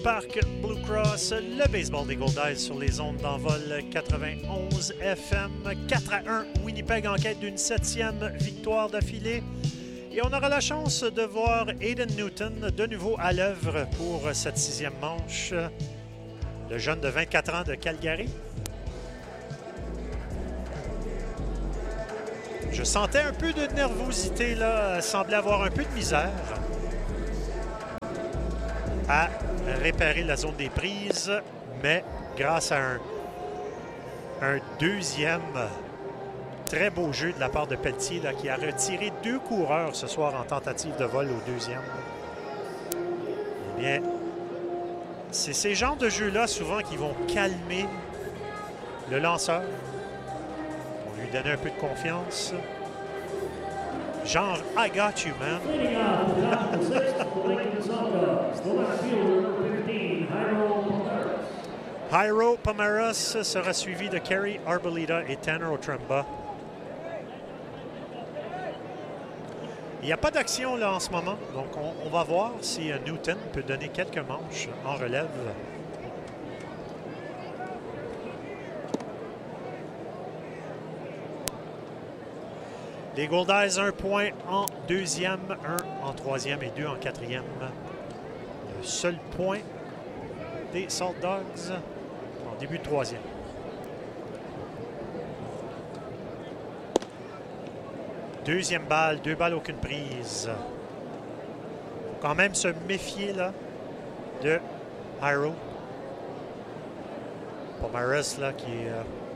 Parc Blue Cross, le baseball des Goldeyes sur les ondes d'envol 91 FM. 4-1, Winnipeg en quête d'une 7e victoire d'affilée. Et on aura la chance de voir Hayden Newton de nouveau à l'œuvre pour cette 6e manche. Le jeune de 24 ans de Calgary. Je sentais un peu de nervosité, là, semblait avoir un peu de misère à réparer la zone des prises, mais grâce à un deuxième très beau jeu de la part de Pelletier, là, qui a retiré 2 coureurs ce soir en tentative de vol au deuxième. Eh bien, c'est ces genres de jeux-là souvent qui vont calmer le lanceur. On lui donner un peu de confiance. Genre, I got you, man. Jairo Pomares sera suivi de Kerry Arboleda et Tanner Otremba. Il n'y a pas d'action là en ce moment, donc on va voir si Newton peut donner quelques manches en relève. Les Goldeyes, 1 point en deuxième, 1 en troisième et 2 en quatrième. Le seul point des Salt Dogs en début de troisième. Deuxième balle, 2 balles, aucune prise. Faut quand même se méfier là de Jairo. Pomares là qui est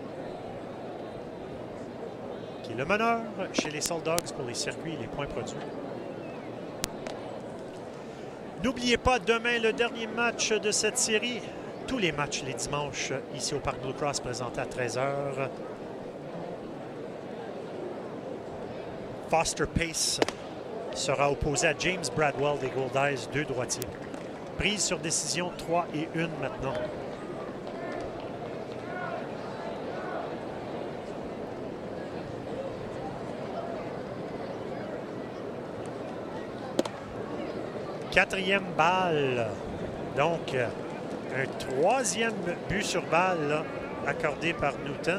le meneur chez les Salt Dogs pour les circuits et les points produits. N'oubliez pas, demain, le dernier match de cette série. Tous les matchs les dimanches ici au Parc Blue Cross présentés à 13h. Foster Pace sera opposé à James Bradwell des Goldeyes, 2 droitiers. Prise sur décision 3 et 1 maintenant. Quatrième balle. Donc, un 3e but sur balle là, accordé par Newton.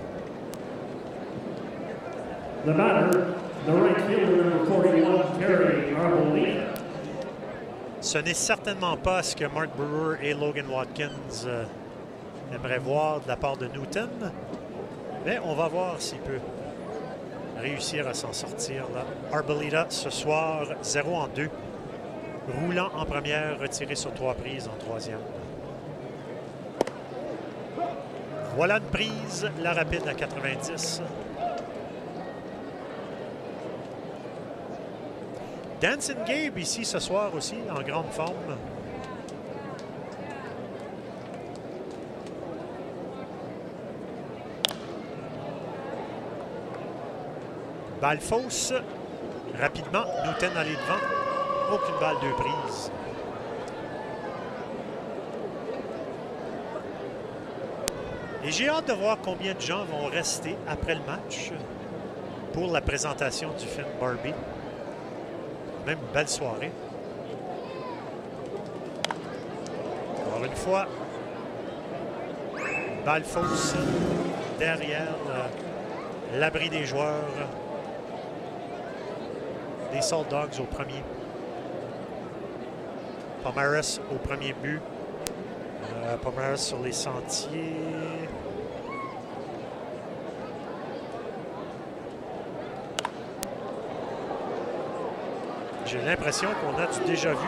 The batter, the right fielder, number 41, Kerry Arboleda. Ce n'est certainement pas ce que Mark Brewer et Logan Watkins aimeraient voir de la part de Newton. Mais on va voir s'il peut réussir à s'en sortir. Là. Arboleda, ce soir, 0 en 2. Roulant en première, retiré sur 3 prises en troisième. Voilà une prise, la rapide à 90. Danson Gabe ici ce soir aussi, en grande forme. Balle fausse. Rapidement, Newton allait devant. Aucune balle, 2 prises. Et j'ai hâte de voir combien de gens vont rester après le match pour la présentation du film Barbie. Même une belle soirée. Encore une fois, balle fausse derrière l'abri des joueurs des Salt Dogs au premier. Pomares au premier but. Pomares sur les sentiers. J'ai l'impression qu'on a du déjà vu,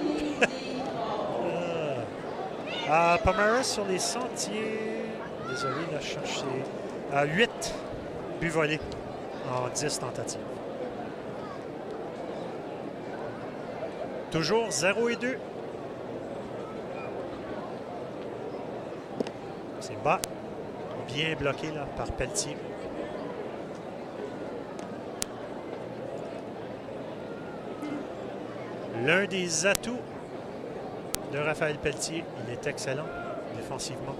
là. Pomares sur les sentiers. Désolé, là, je cherche. 8 buts volés en 10 tentatives. Toujours 0 et 2. C'est bas. Bien bloqué là, par Pelletier. L'un des atouts de Raphaël Pelletier, il est excellent défensivement.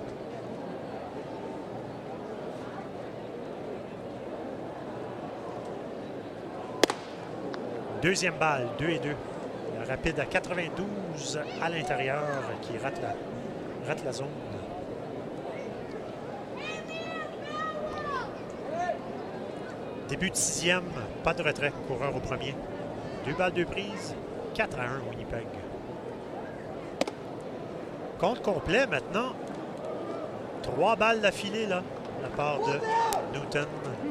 Deuxième balle, 2 et 2. Un rapide à 92 à l'intérieur qui rate la zone. Début de 6e, pas de retrait, coureur au premier. 2 balles, 2 prises, 4-1 Winnipeg. Compte complet maintenant. 3 balles d'affilée là, de la part de Newton.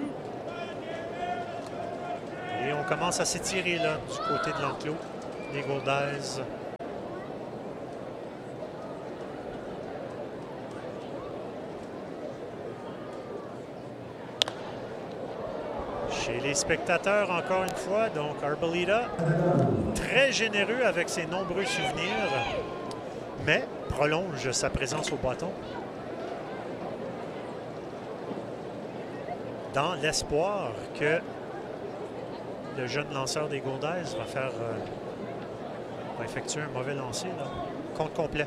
Et on commence à s'étirer là, du côté de l'enclos, les Goldeyes. Chez les spectateurs, encore une fois, donc Arboleda, très généreux avec ses nombreux souvenirs, mais prolonge sa présence au bâton. Dans l'espoir que le jeune lanceur des Goldeyes va effectuer un mauvais lancer, là. Compte complet.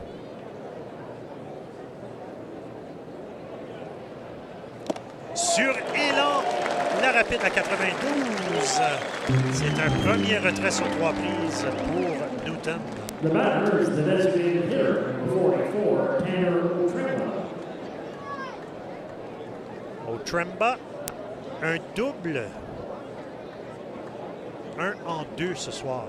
Sur élan, la rapide à 92. C'est un premier retrait sur 3 prises pour Newton. The batter is the designated hitter, number 44, Tanner O'Tremba. O'Tremba, un double. 1 en 2 ce soir.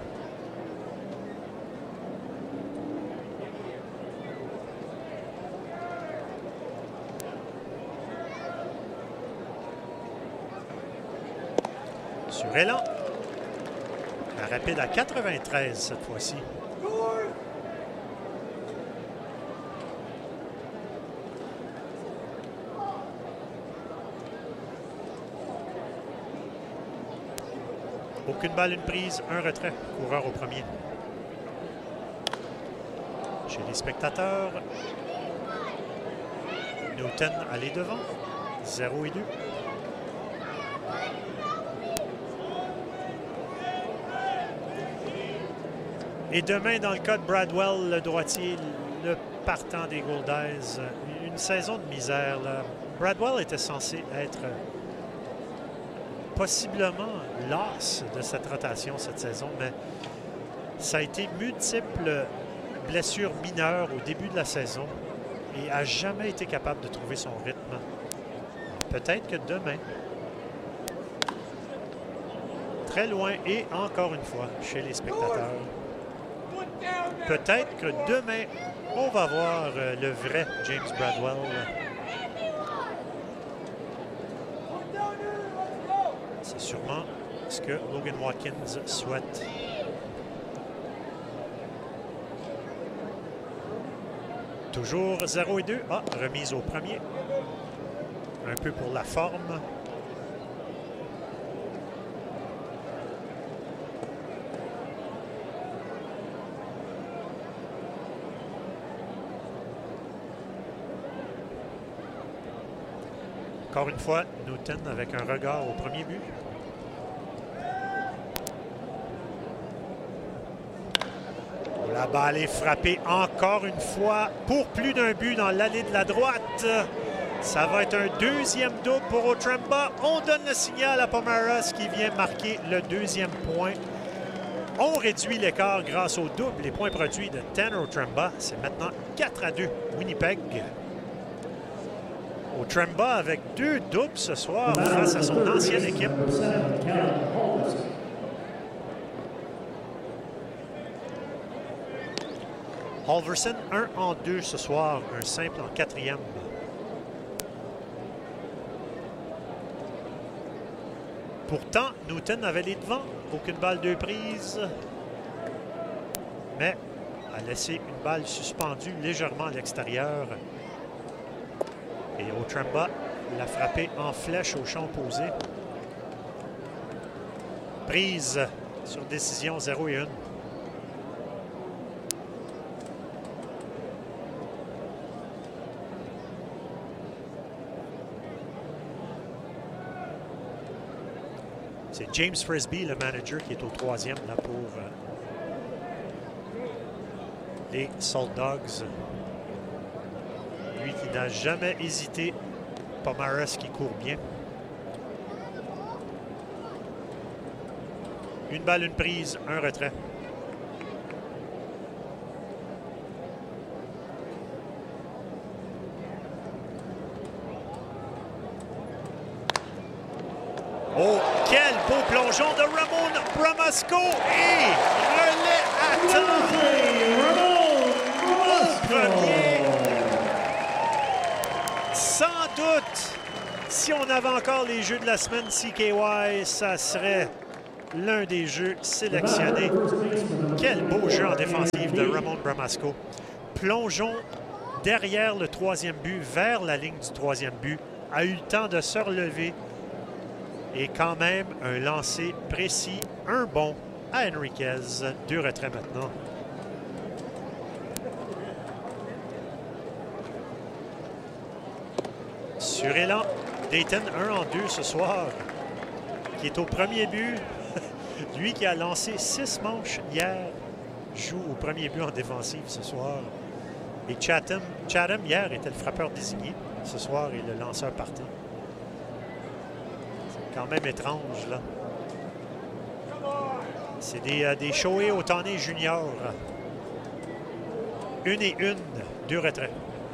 Sur élan. La rapide à 93 cette fois-ci. Aucune balle, une prise, un retrait. Coureur au premier. Chez les spectateurs, Newton allait devant. 0 et 2. Et demain, dans le cas de Bradwell, le droitier, le partant des Goldeyes, une saison de misère, là. Bradwell était censé être possiblement l'as de cette rotation cette saison, mais ça a été multiples blessures mineures au début de la saison et n'a jamais été capable de trouver son rythme. Peut-être que demain, très loin et encore une fois chez les spectateurs, peut-être que demain, on va voir le vrai James Bradwell. C'est sûrement ce que Logan Watkins souhaite. Toujours 0 et 2. Ah, remise au premier. Un peu pour la forme. Encore une fois, Newton avec un regard au premier but. La balle est frappée encore une fois pour plus d'un but dans l'allée de la droite. Ça va être un deuxième double pour O'Tremba. On donne le signal à Pomaras qui vient marquer le deuxième point. On réduit l'écart grâce au double. Les points produits de Tanner O'Tremba, c'est maintenant 4 à 2 Winnipeg. O'Tremba avec 2 doubles ce soir face à son ancienne équipe. Halverson, 1 en 2 ce soir, un simple en 4e. Pourtant, Newton avait les devants. Aucune balle, 2 prises. Mais a laissé une balle suspendue légèrement à l'extérieur. Et O'Tremba l'a frappé en flèche au champ opposé. Prise sur décision 0 et 1. C'est James Frisbee, le manager, qui est au 3e là, pour les Salt Dogs. Lui qui n'a jamais hésité. Pomaras qui court bien. Une balle, une prise, un retrait. beau plongeon de Ramon Bramasco et relais à temps au premier. Sans doute, si on avait encore les jeux de la semaine CKY, ça serait l'un des jeux sélectionnés. Quel beau jeu en défensive de Ramon Bramasco. Plongeon derrière le troisième but, vers la ligne du troisième but, a eu le temps de se relever et quand même un lancer précis, un bon à Henriquez. 2 retraits maintenant. Sur élan, Dayton 1 en 2 ce soir, qui est au premier but. Lui qui a lancé 6 manches hier, joue au premier but en défensive ce soir. Et Chatham hier était le frappeur désigné. Ce soir, est le lanceur partant. C'est quand même étrange, là. C'est des Shohei Ohtani juniors. 1 et 1, 2 retraits.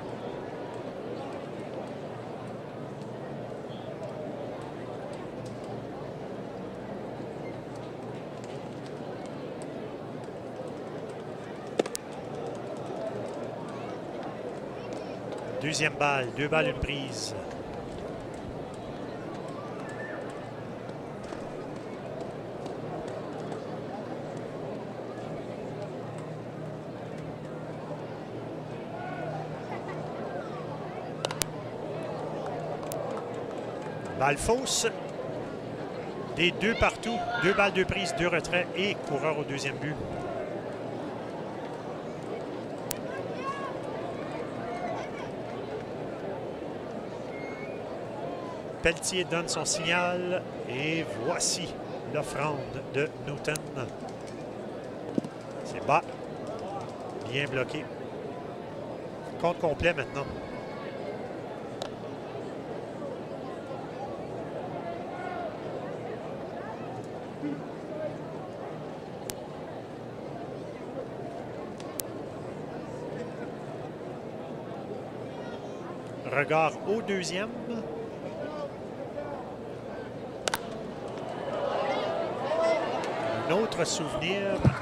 Deuxième balle, 2 balles, 1 prise. Balle fausse. Des 2 partout, 2 balles, 2 prises, 2 retraits et coureur au deuxième but. Pelletier donne son signal et voici l'offrande de Newton. C'est bas. Bien bloqué. Compte complet maintenant. Regard au deuxième. Un autre souvenir.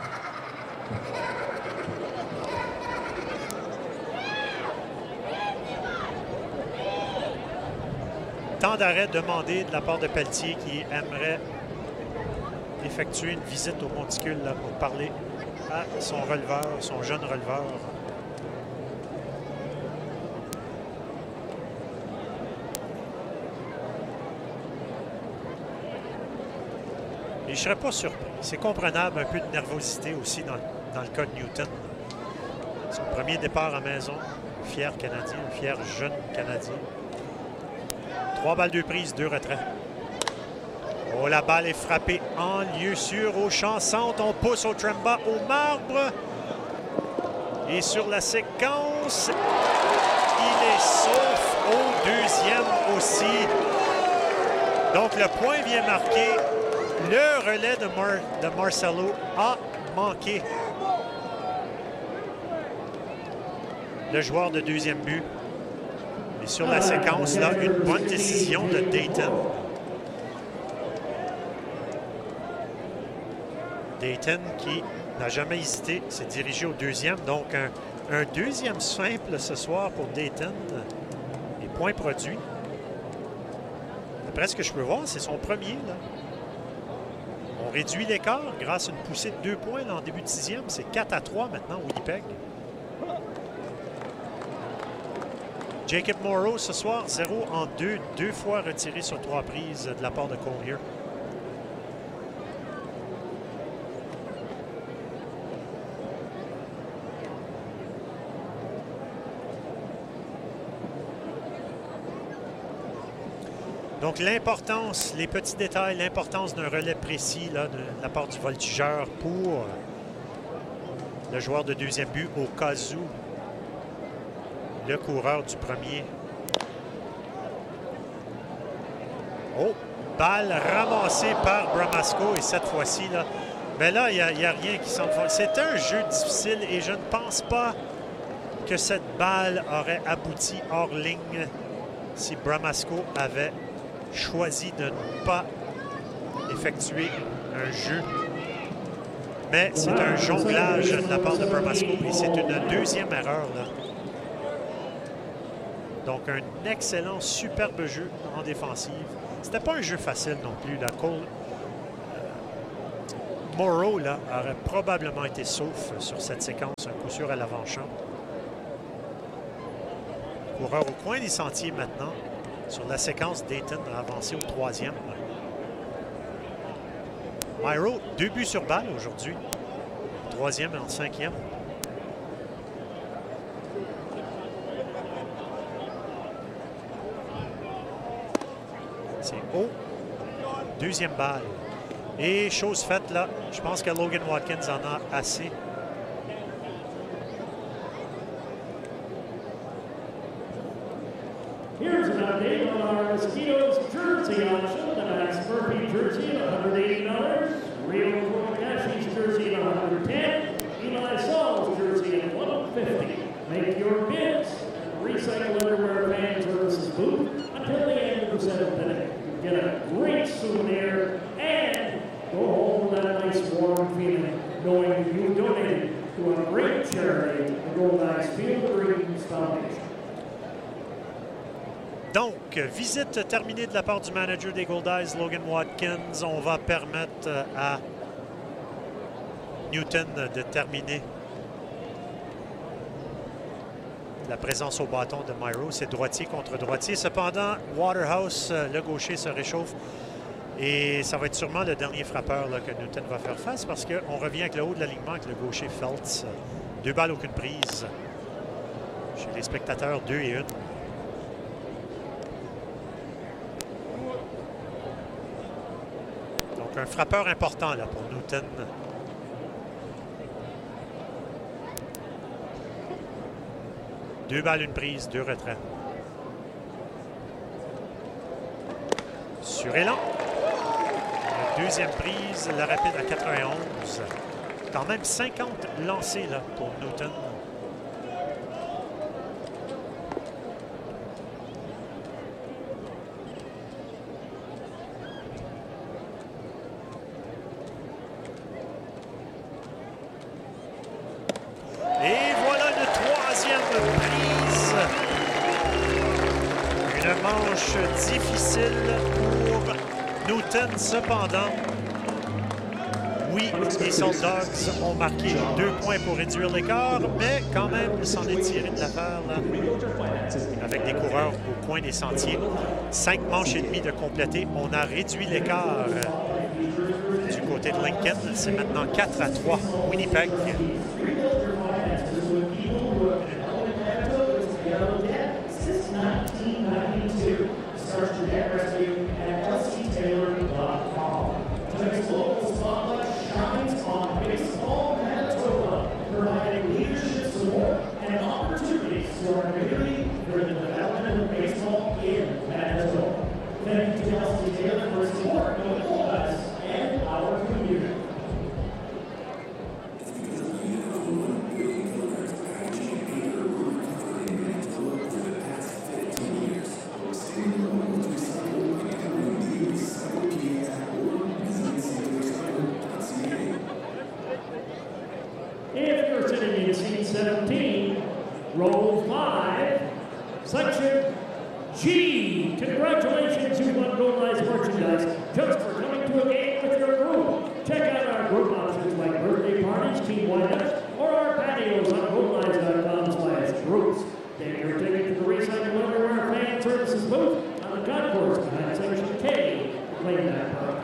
Temps d'arrêt demandé de la part de Pelletier qui aimerait effectuer une visite au monticule là, pour parler à son releveur, son jeune releveur. Et je ne serais pas surpris. C'est comprenable, un peu de nervosité aussi dans le cas de Newton. Son premier départ à maison, fier Canadien, fier jeune Canadien. 3 balles, 2 prises, 2 retraits. Oh, la balle est frappée en lieu sûr au champ centre. On pousse au Tremba, au marbre. Et sur la séquence, il est sauf au deuxième aussi. Donc, le point vient marquer. Le relais de Marcelo a manqué. Le joueur de deuxième but. Et sur la séquence, là, une bonne décision de Dayton. Dayton qui n'a jamais hésité, s'est dirigé au deuxième. Donc, un deuxième simple ce soir pour Dayton. Et point produit. D'après ce que je peux voir, c'est son premier, là. On réduit l'écart grâce à une poussée de 2 points là, en début de sixième. C'est 4-3 maintenant au Winnipeg. Jacob Morrow ce soir, 0 en 2. 2 fois retiré sur 3 prises de la part de Collier. Donc, l'importance, les petits détails, l'importance d'un relais précis là, de la part du voltigeur pour le joueur de deuxième but au cas où le coureur du premier. Oh, balle ramassée par Bramasco et cette fois-ci, là, mais là, il n'y a rien qui semble. C'est un jeu difficile et je ne pense pas que cette balle aurait abouti hors ligne si Bramasco avait choisi de ne pas effectuer un jeu. Mais c'est un jonglage de la part de Brmasco et c'est une deuxième erreur, là. Donc, un excellent, superbe jeu en défensive. C'était pas un jeu facile non plus. La Cole Morrow là, aurait probablement été sauf sur cette séquence, un coup sûr à l'avant-champ. Coureur au coin des sentiers maintenant, sur la séquence Dayton a avancé au troisième. Myro, 2 buts sur balle aujourd'hui. Troisième et en cinquième. C'est haut. Deuxième balle. Et chose faite là, je pense que Logan Watkins en a assez. Here's an update on our Mosquitoes jersey auction. The Max Murphy jersey at $180. Rio Kobayashi's jersey at $110. Eli Saul's jersey at $150. Make your bids at Recycle Underwear Fan Services booth until the end of the seventh inning. You get a great souvenir and go home with that nice warm feeling knowing that you donated to a great charity, the Goldeyes Field of Dreams Foundation. Donc, visite terminée de la part du manager des Goldeyes, Logan Watkins. On va permettre à Newton de terminer la présence au bâton de Myro. C'est droitier contre droitier. Cependant, Waterhouse, le gaucher, se réchauffe. Et ça va être sûrement le dernier frappeur là, que Newton va faire face parce qu'on revient avec le haut de l'alignement avec le gaucher Feltz. 2 balles, aucune prise. Chez les spectateurs, 2 et 1. Donc, un frappeur important là, pour Newton. Deux balles, une prise, 2 retraits. Sur élan. La deuxième prise, la rapide à 91. Quand même 50 lancés là, pour Newton. Et voilà une troisième prise. Une manche difficile pour Newton. Cependant, oui, les Souldogs ont marqué 2 points pour réduire l'écart, mais quand même, il s'en est tiré de l'affaire là, avec des coureurs au coin des sentiers. 5 manches et demie de compléter. On a réduit l'écart du côté de Lincoln. C'est maintenant 4-3 Winnipeg. If you're sitting in seat 17, row 5, section G. Congratulations, you won Goldeyes merchandise just for coming to a game with your group. Check out our group options like birthday parties, team windups, or our patios on goldeyes.com/groups. Take your ticket to the Recycle Underwear Fan Services booth on the concourse behind section K. Claim that